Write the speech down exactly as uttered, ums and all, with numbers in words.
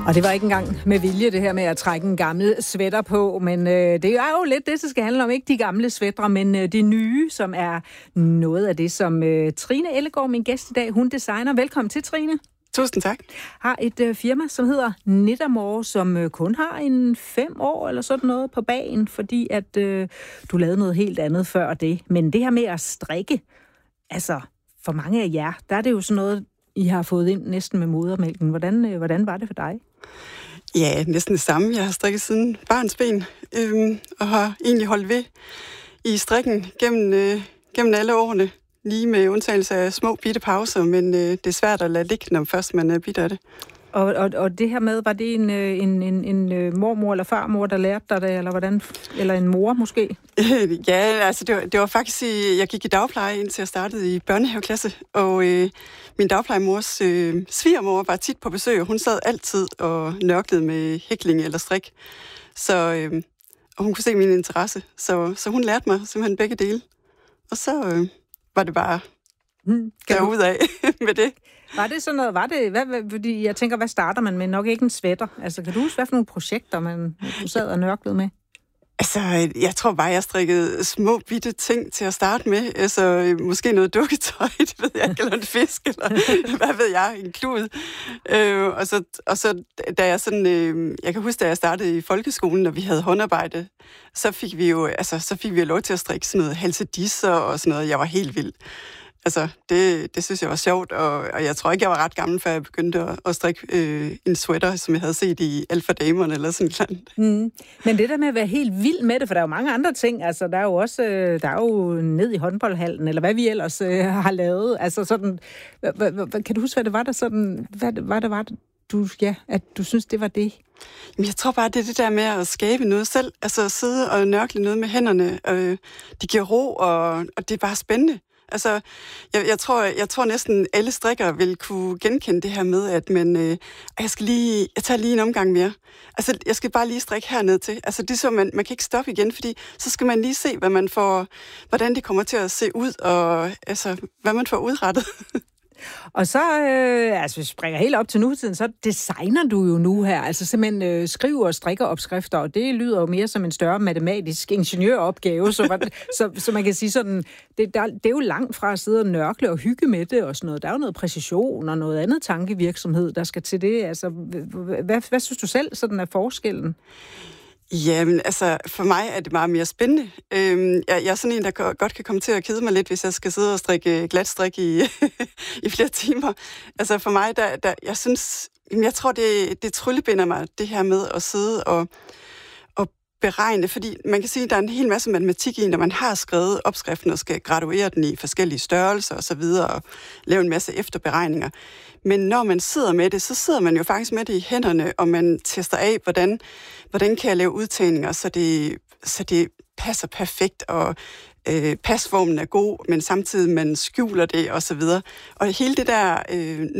Og det var ikke engang med vilje, det her med at trække en gammel sweater på, men øh, det er jo lidt det, der skal handle om. Ikke de gamle sweatere, men øh, det nye, som er noget af det, som øh, Trine Ellegaard, min gæst i dag, hun designer. Velkommen til, Trine. Tusind tak. Har et øh, firma, som hedder Knittermore, som øh, kun har en fem år eller sådan noget på bagen, fordi at øh, du lavede noget helt andet før det. Men det her med at strikke, altså for mange af jer, der er det jo sådan noget, I har fået ind næsten med modermælken. Hvordan, øh, hvordan var det for dig? Ja, næsten det samme. Jeg har strikket siden barnsben, øhm, og har egentlig holdt ved i strikken gennem, øh, gennem alle årene. Lige med undtagelse af små bitte pauser, men øh, det er svært at lade ligge, når først man er bidt af det. Og, og, og det her med, var det en, en, en, en mormor eller farmor, der lærte dig det, eller hvordan? Eller en mor måske? Ja, altså det var, det var faktisk, i, jeg gik i dagpleje, indtil jeg startede i børnehaveklasse, og øh, min dagplejemors øh, svigermor var tit på besøg, og hun sad altid og nørklede med hækling eller strik. Så øh, og hun kunne se min interesse, så, så hun lærte mig simpelthen begge dele. Og så øh, var det bare hmm, derudad med det. Var det sådan noget, var det, hvad, hvad, fordi jeg tænker, hvad starter man med? Nok ikke en sweater. Altså, kan du huske, hvad for nogle projekter, man, du sad og nørklede med? Altså, jeg tror bare, jeg strikkede små bitte ting til at starte med. Altså, måske noget dukketøj, det ved jeg ikke, eller en fisk, eller hvad ved jeg, en klud. Øh, og, så, og så, da jeg sådan, øh, jeg kan huske, da jeg startede i folkeskolen, og vi havde håndarbejde, så fik vi jo, altså, så fik vi jo lov til at strikke sådan noget halsedisser og sådan noget. Jeg var helt vild. Altså, det, det synes jeg var sjovt, og, og jeg tror ikke, jeg var ret gammel, før jeg begyndte at, at strikke øh, en sweater, som jeg havde set i Alfa Damerne eller sådan noget. Mm. Men det der med at være helt vild med det, for der er jo mange andre ting, altså der er jo også, der er jo ned i håndboldhallen, eller hvad vi ellers øh, har lavet, altså sådan, h- h- kan du huske, hvad det var der sådan, hvad det var, der var, du, ja, at du synes, det var det? Jamen, jeg tror bare, det er det der med at skabe noget selv, altså at sidde og nørkle noget med hænderne, øh, det giver ro, og, og det er bare spændende. Altså, jeg, jeg, tror, jeg tror næsten alle strikkere vil kunne genkende det her med, at man, øh, jeg skal lige, jeg tager lige en omgang mere. Altså, jeg skal bare lige strikke herned til. Altså, det er så, man, man kan ikke stoppe igen, fordi så skal man lige se, hvad man får, hvordan det kommer til at se ud, og altså, hvad man får udrettet. Og så, øh, altså hvis vi springer helt op til nutiden, så designer du jo nu her, altså simpelthen øh, skriver og strikker opskrifter, og det lyder jo mere som en større matematisk ingeniøropgave, så, så, så man kan sige sådan, det, der, det er jo langt fra at sidde og nørkle og hygge med det og sådan noget. Der er jo noget præcision og noget andet tankevirksomhed, der skal til det. Altså, hvad, hvad, hvad synes du selv sådan er forskellen? Jamen, altså, for mig er det meget mere spændende. Øhm, jeg, jeg er sådan en, der godt kan komme til at kede mig lidt, hvis jeg skal sidde og strikke glatstrik i, i flere timer. Altså, for mig, der, der jeg synes, jeg tror, det, det tryllebinder mig, det her med at sidde og, og beregne, fordi man kan sige, at der er en hel masse matematik i, når man har skrevet opskriften og skal graduere den i forskellige størrelser og så videre, og lave en masse efterberegninger. Men når man sidder med det, så sidder man jo faktisk med det i hænderne, og man tester af, hvordan, hvordan kan jeg lave udtagninger, så det, så det passer perfekt, og øh, pasformen er god, men samtidig man skjuler det, og så videre. Og hele det der øh,